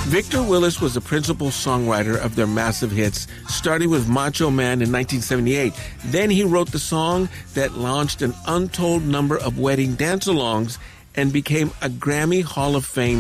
Victor Willis was the principal songwriter of their massive hits, starting with Macho Man in 1978. Then he wrote the song that launched an untold number of wedding dance-alongs and became a Grammy Hall of Fame